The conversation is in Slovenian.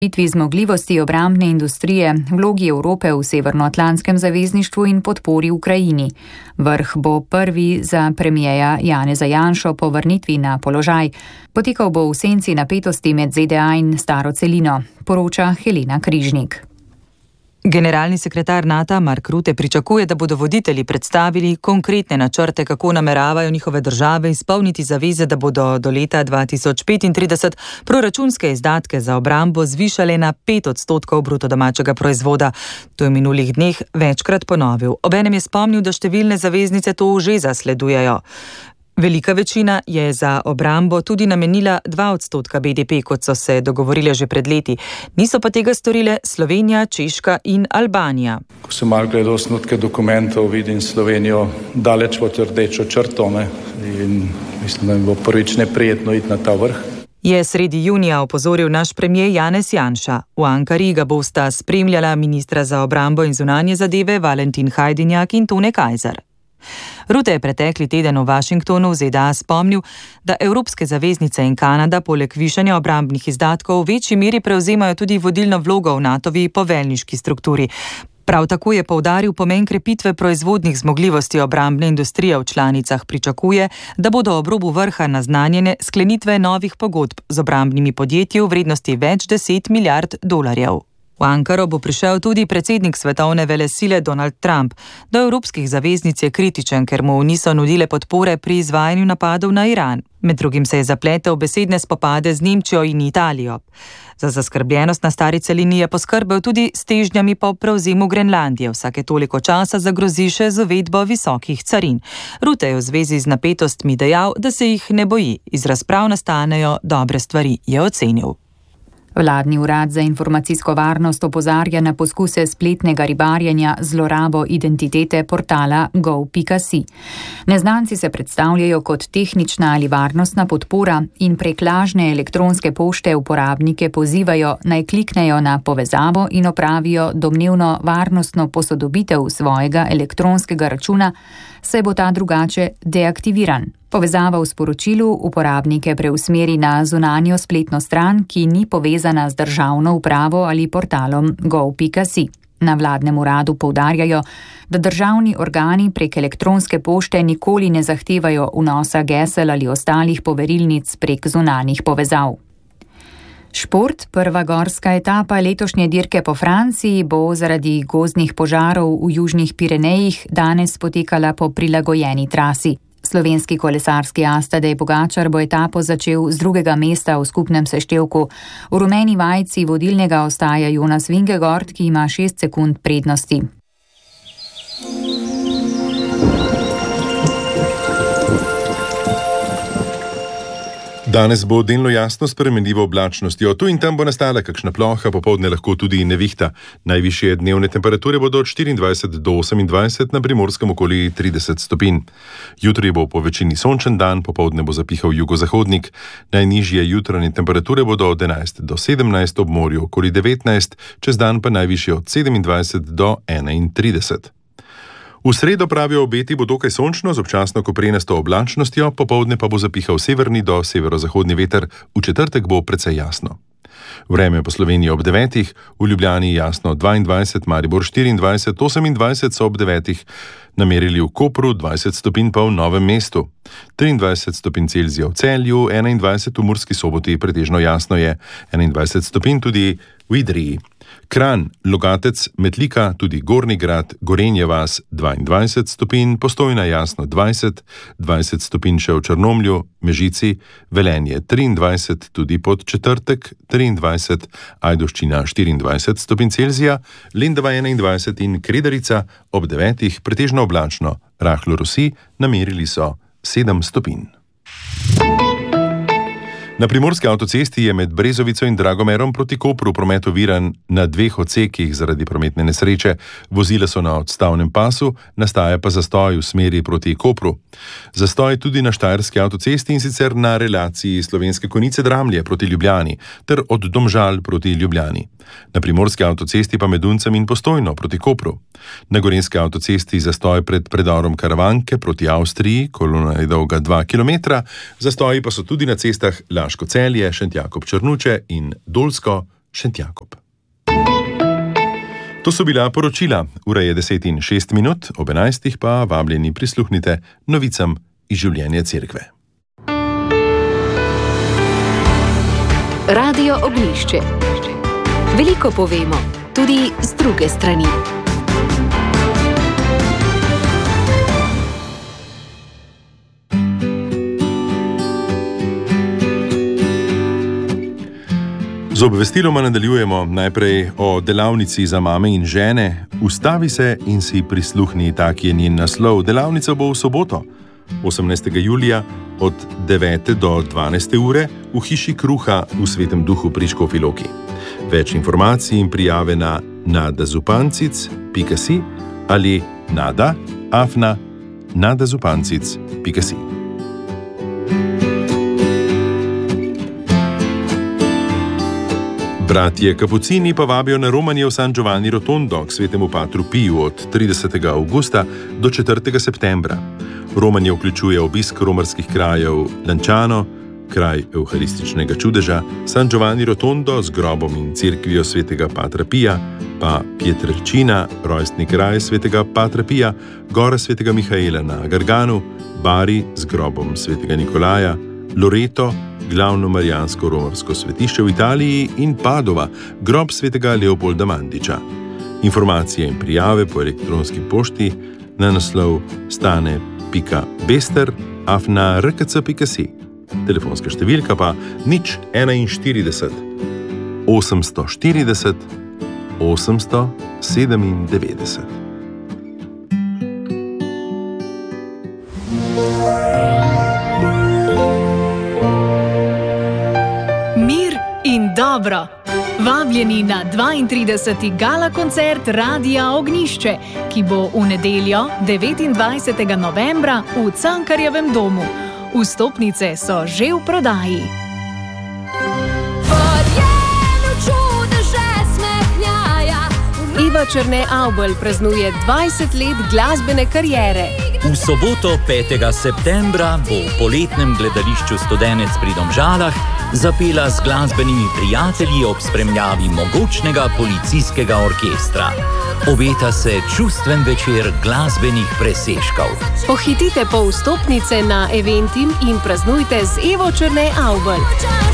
Zmogljivosti obrambne industrije, vlogi Evrope v Severnoatlantskem zavezništvu in podpori Ukrajini. Vrh bo prvi za premijeja Janeza Janšo po vrnitvi na položaj. Potekal bo v senci napetosti med ZDA in staro celino, poroča Helena Križnik. Generalni sekretar NATO Mark Rutte pričakuje, da bodo voditelji predstavili konkretne načrte, kako nameravajo njihove države izpolniti zaveze, da bodo do leta 2035 proračunske izdatke za obrambo zvišale na 5% bruto domačega proizvoda. To je v minulih dneh večkrat ponovil. Obenem je spomnil, da številne zaveznice to že zasledujejo. Velika večina je za obrambo tudi namenila 2% BDP, kot so se dogovorile že pred leti. Niso pa tega storile Slovenija, Češka in Albanija. Ko sem malo gledal osnutke dokumentov, vidim Slovenijo daleč pod rdečo črto, in mislim, da mi bo prvič neprijetno iti na ta vrh. Je sredi junija opozoril naš premier Janez Janša. V Ankari ga bosta spremljala ministra za obrambo in zunanje zadeve Valentin Hajdinjak in Tone Kajzer. Rutte je pretekli teden v Washingtonu v ZDA spomnil, da evropske zaveznice in Kanada poleg višanja obrambnih izdatkov v večji meri prevzemajo tudi vodilno vlogo v NATO-vi poveljniški strukturi. Prav tako je poudaril pomen krepitve proizvodnih zmogljivosti obrambne industrije v članicah. Pričakuje, da bodo ob robu vrha naznanjene sklenitve novih pogodb z obrambnimi podjetji v vrednosti več 10 milijard dolarjev. V Ankaro bo prišel tudi predsednik svetovne velesile Donald Trump. Do evropskih zaveznic je kritičen, ker mu niso nudile podpore pri izvajanju napadov na Iran. Med drugim se je zapletel v besedne spopade z Nemčijo in Italijo. Za zaskrbljenost na stari celini je poskrbel tudi s težnjami po prevzemu Grenlandije. Vsake toliko časa zagrozi še z uvedbo visokih carin. Rutte je v zvezi z napetostmi dejal, da se jih ne boji. Iz razprav nastanejo dobre stvari, je ocenil. Vladni urad za informacijsko varnost opozarja na poskuse spletnega ribarjenja z zlorabo identitete portala gov.si. Neznanci se predstavljajo kot tehnična ali varnostna podpora in prek lažne elektronske pošte uporabnike pozivajo, naj kliknejo na povezavo in opravijo domnevno varnostno posodobitev svojega elektronskega računa, saj bo ta drugače deaktiviran. Povezava v sporočilu uporabnike preusmeri na zunanjo spletno stran, ki ni povezana z državno upravo ali portalom gov.si. Na vladnem uradu poudarjajo, da državni organi prek elektronske pošte nikoli ne zahtevajo vnosa gesel ali ostalih poverilnic prek zunanjih povezav. Šport, prva gorska etapa letošnje dirke po Franciji, bo zaradi gozdnih požarov v južnih Pirenejih danes potekala po prilagojeni trasi. Slovenski kolesarski as Tadej Pogačar bo etapo začel z 2. mesta v skupnem seštevku. V rumeni majici vodilnega ostaja Jonas Vingegaard, ki ima 6 sekund prednosti. Danes bo delno jasno s spremenljivo oblačnostjo. Tu in tam bo nastala kakšna ploha, popoldne lahko tudi nevihta. Najvišje dnevne temperature bodo od 24 do 28, na Primorskem okoli 30 stopinj. Jutri bo po večini sončen dan, popoldne bo zapihal jugozahodnik. Najnižje jutranje temperature bodo od 11 do 17, ob morju okoli 19, čez dan pa najvišje od 27 do 31. V sredo, pravijo obeti, bo dokaj sončno z občasno koprenasto oblačnostjo, popoldne pa bo zapihal severni do severozahodni veter, v četrtek bo precej jasno. Vreme po Sloveniji ob 9, v Ljubljani jasno 22, Maribor 24, 28 so ob 9, namerili v Kopru 20 stopinj pa v Novem mestu. 23 stopinj Celzija v Celju, 21 v Murski Soboti, pretežno jasno je, 21 stopinj tudi v Idriji. Kranj, Logatec, Metlika, tudi Gornji Grad, Gorenje vas 22 stopinj, Postojna jasno 20, 20 stopinj še v Črnomlju, Mežici, Velenje 23, tudi pod četrtek 23, Ajdovščina 24 stopinj Celzija, Lendava 21 in Kredarica ob 9, pretežno oblačno, rahlo rosi, namerili so 7 stopinj. Na primorski avtocesti je med Brezovico in Dragomerom proti Kopru promet oviran na 2 odsekih zaradi prometne nesreče. Vozila so na odstavnem pasu, nastaja pa zastoj v smeri proti Kopru. Zastoj tudi na štajerski avtocesti, in sicer na relaciji Slovenske Konjice Dramlje proti Ljubljani ter od Domžal proti Ljubljani. Na primorski avtocesti pa med Uncem in Postojno proti Kopru. Na gorenjski avtocesti zastoj pred predorom Karavanke proti Avstriji, kolona je dolga 2 km, zastoji pa so tudi na cestah Laško Celje, Šentjakob Črnuče in Dolsko Šentjakob. To so bila poročila. Ura je 10:06, ob 11. pa vabljeni prisluhnite novicam iz življenja cerkve. Radio Ognjišče. Veliko povemo, tudi z druge strani. Z obvestiloma nadaljujemo najprej o delavnici za mame in žene. Ustavi se in si prisluhni, tak je njen naslov. Delavnica bo v soboto, 18. julija od 9. do 12. ure v hiši Kruha v Svetem Duhu pri Škofji Loki. Več informacij in prijave na nadazupancic.si ali nadazupancic.si. Bratje Kapucini pa vabijo na romanje v San Giovanni Rotondo k Svetemu Patru Piju od 30. avgusta do 4. septembra. Romanje vključuje obisk romarskih krajev Lanciano, kraj evharističnega čudeža, San Giovanni Rotondo z grobom in cerkvijo Svetega Patra Pija, pa Pietrelcina, rojstni kraj Svetega Patra Pija, gora Svetega Mihaela na Garganu, Bari z grobom Svetega Nikolaja, Loreto, glavno marijansko romarsko svetišče v Italiji in Padova, grob Svetega Leopolda Mandiča. Informacije in prijave po elektronski pošti na naslov stane.bester@rkc.si. Telefonska številka pa 041 840 897. Dobro. Vabljeni na 32. gala koncert Radia Ognjišče, ki bo v nedeljo 29. novembra v Cankarjevem domu. Vstopnice so že v prodaji. Eva Černe-Avbelj praznuje 20 let glasbene kariere. V soboto 5. septembra bo v poletnem gledališču Studenec pri Domžalah zapela z glasbenimi prijatelji ob spremljavi mogočnega policijskega orkestra. Obeta se čustven večer glasbenih presežkov. Pohitite po vstopnice na Eventim in praznujte z Evo Černe-Avbelj.